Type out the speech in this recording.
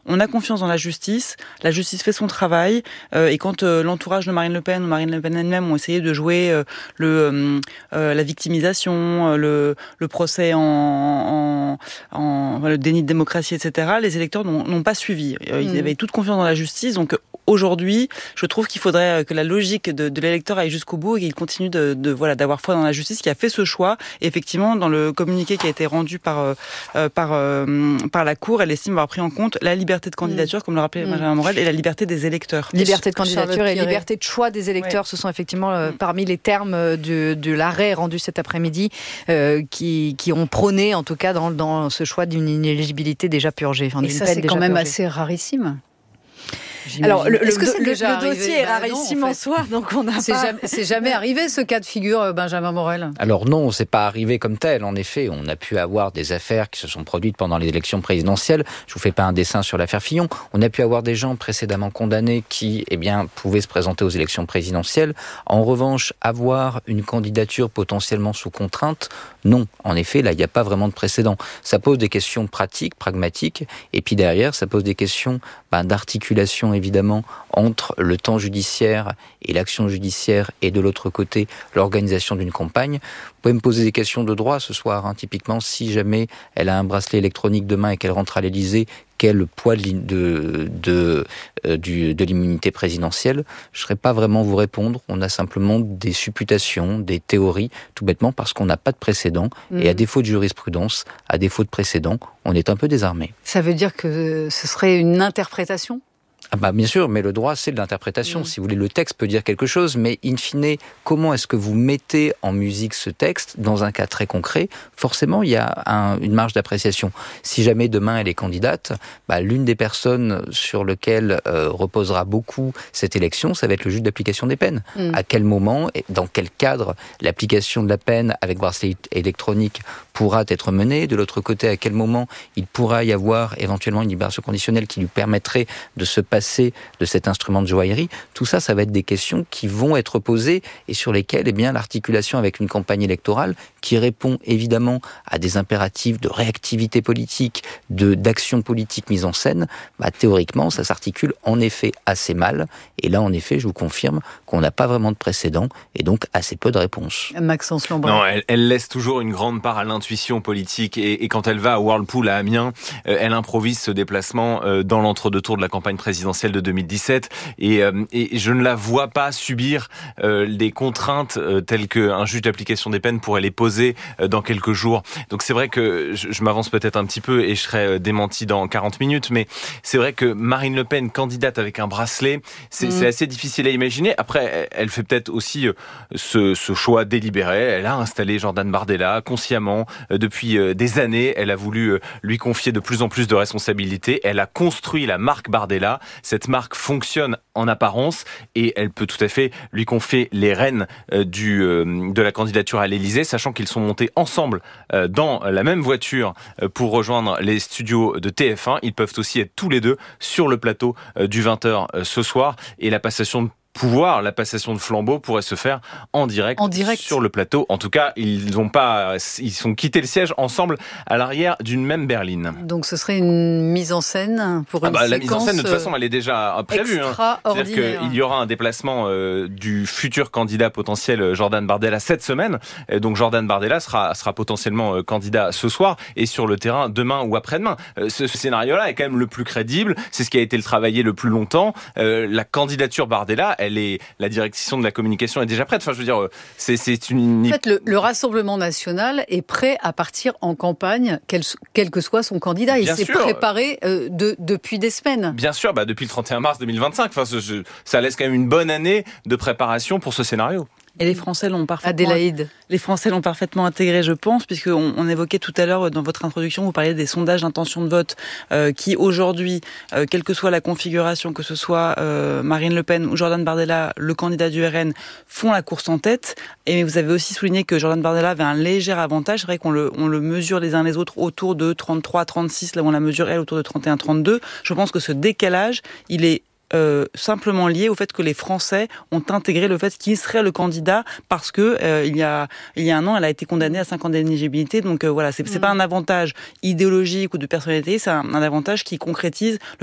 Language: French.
on a confiance dans la justice fait son travail, et quand l'entourage de Marine Le Pen ou Marine Le Pen elle-même ont essayé de jouer la victimisation, le procès le déni de démocratie, etc., les électeurs n'ont pas suivi. Ils avaient toute confiance dans la justice, donc aujourd'hui, je trouve qu'il faudrait que la logique de l'électeur aille jusqu'au bout et qu'il continue d'avoir foi dans la justice, qui a fait ce choix. Et effectivement, dans le communiqué qui a été rendu par la Cour, elle estime avoir pris en compte la liberté de candidature, comme le rappelait Benjamin Morel, et la liberté des électeurs. Liberté de candidature et liberté de choix des électeurs, ce sont effectivement parmi les termes de l'arrêt rendu cet après-midi qui ont prôné, en tout cas, dans ce choix d'une inéligibilité déjà purgée. Et ça, c'est quand même assez rarissime. Alors, le dossier est rarissime en soi, donc on n'a pas... C'est jamais arrivé, ce cas de figure, Benjamin Morel? Alors non, c'est pas arrivé comme tel. En effet, on a pu avoir des affaires qui se sont produites pendant les élections présidentielles. Je vous fais pas un dessin sur l'affaire Fillon. On a pu avoir des gens précédemment condamnés qui, pouvaient se présenter aux élections présidentielles. En revanche, avoir une candidature potentiellement sous contrainte, non. En effet, là, il n'y a pas vraiment de précédent. Ça pose des questions pratiques, pragmatiques, et puis derrière, ça pose des questions d'articulation, évidemment, entre le temps judiciaire et l'action judiciaire, et de l'autre côté, l'organisation d'une campagne. Vous pouvez me poser des questions de droit ce soir. Typiquement, si jamais elle a un bracelet électronique demain et qu'elle rentre à l'Élysée, quel poids de l'immunité présidentielle? Je ne saurais pas vraiment vous répondre. On a simplement des supputations, des théories, tout bêtement parce qu'on n'a pas de précédent. Et à défaut de jurisprudence, à défaut de précédent, on est un peu désarmé. Ça veut dire que ce serait une interprétation ? Bien sûr, mais le droit, c'est de l'interprétation. Si vous voulez, le texte peut dire quelque chose, mais in fine, comment est-ce que vous mettez en musique ce texte dans un cas très concret? Forcément, il y a une marge d'appréciation. Si jamais demain elle est candidate, l'une des personnes sur lesquelles reposera beaucoup cette élection, ça va être le juge d'application des peines. À quel moment, et dans quel cadre, l'application de la peine avec bracelet électronique pourra être menée? De l'autre côté, à quel moment il pourra y avoir éventuellement une libération conditionnelle qui lui permettrait de se passer de cet instrument de joaillerie? Tout ça, ça va être des questions qui vont être posées et sur lesquelles, l'articulation avec une campagne électorale qui répond évidemment à des impératifs de réactivité politique, d'action politique mise en scène, théoriquement, ça s'articule en effet assez mal. Et là, en effet, je vous confirme qu'on n'a pas vraiment de précédent et donc assez peu de réponses. Maxence Lambert. Non, elle laisse toujours une grande part à l'intuition politique et quand elle va à Whirlpool à Amiens, elle improvise ce déplacement dans l'entre-deux tours de la campagne présidentielle de 2017 et je ne la vois pas subir des contraintes telles qu'un juge d'application des peines pourrait les poser dans quelques jours. Donc c'est vrai que je m'avance peut-être un petit peu et je serai démenti dans 40 minutes, mais c'est vrai que Marine Le Pen, candidate avec un bracelet, c'est assez difficile à imaginer. Après, elle fait peut-être aussi ce choix délibéré. Elle a installé Jordan Bardella consciemment. Depuis des années, elle a voulu lui confier de plus en plus de responsabilités. Elle a construit la marque Bardella. Cette marque fonctionne en apparence et elle peut tout à fait lui confier les rênes de la candidature à l'Élysée, sachant qu'ils sont montés ensemble dans la même voiture pour rejoindre les studios de TF1. Ils peuvent aussi être tous les deux sur le plateau du 20h ce soir et la passation de pouvoir, la passation de flambeau pourrait se faire en direct sur le plateau. En tout cas, ils sont quittés le siège ensemble à l'arrière d'une même berline. Donc ce serait une mise en scène pour une séquence. La mise en scène, de toute façon, elle est déjà prévue. Extraordinaire. C'est-à-dire qu'il y aura un déplacement du futur candidat potentiel Jordan Bardella cette semaine. Et donc Jordan Bardella sera potentiellement candidat ce soir et sur le terrain demain ou après-demain. Ce scénario-là est quand même le plus crédible. C'est ce qui a été travaillé le plus longtemps. La candidature Bardella, la direction de la communication est déjà prête. Enfin, je veux dire, c'est une... En fait, le Rassemblement national est prêt à partir en campagne, quel que soit son candidat. Il s'est préparé depuis des semaines. Bien sûr, depuis le 31 mars 2025. Enfin, ça laisse quand même une bonne année de préparation pour ce scénario. Et les Français l'ont parfaitement intégré, je pense, puisqu'on évoquait tout à l'heure dans votre introduction, vous parliez des sondages d'intention de vote qui aujourd'hui, quelle que soit la configuration, que ce soit Marine Le Pen ou Jordan Bardella, le candidat du RN, font la course en tête. Et vous avez aussi souligné que Jordan Bardella avait un léger avantage. C'est vrai qu'on le mesure les uns les autres autour de 33-36, là où on la mesure elle autour de 31-32. Je pense que ce décalage, il est simplement lié au fait que les Français ont intégré le fait qu'il serait le candidat parce que il y a un an, elle a été condamnée à 5 ans d'inéligibilité. Donc voilà, c'est pas un avantage idéologique ou de personnalité, c'est un avantage qui concrétise